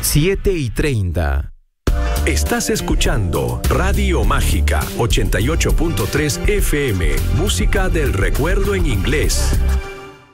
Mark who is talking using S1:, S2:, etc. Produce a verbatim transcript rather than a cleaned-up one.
S1: siete y treinta.
S2: Estás escuchando Radio Mágica ochenta y ocho punto tres F M, música del recuerdo en inglés.